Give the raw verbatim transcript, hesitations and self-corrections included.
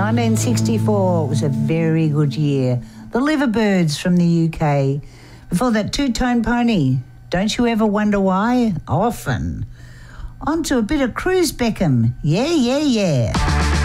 nineteen sixty-four was a very good year. The Liverbirds from the U K. Before that, Two Tone Pony. Don't you ever wonder why? Often. On to a bit of Cruise Beckham. Yeah, yeah, yeah.